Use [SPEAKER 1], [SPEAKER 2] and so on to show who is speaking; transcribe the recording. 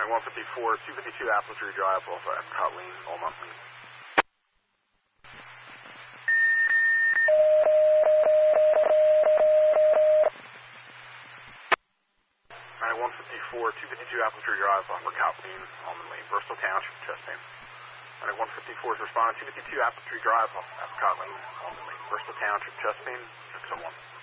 [SPEAKER 1] 154, 252 Apple Tree Drive, off of Epcot Lane, Almont Lane. 154, 252 Apple Tree Drive, off of Epcot Lane, Almond Lane, Bristol Township, chest pain. 154 is responding, 252 Apple Tree Drive, off of Epcot Lane, Almond Lane, Bristol Township, chest pain, 601.